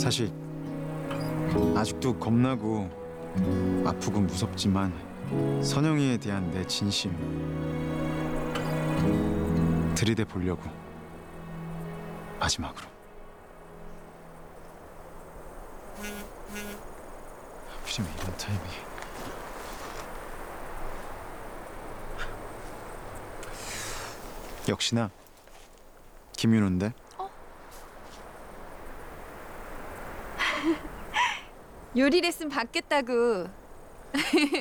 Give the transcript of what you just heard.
사실 아직도 겁나고 아프고 무섭지만 선영이에 대한 내 진심 들이대 보려고. 마지막으로. 하필이면 이런 타이밍에. 역시나 김윤호인데. 요리 레슨 받겠다고.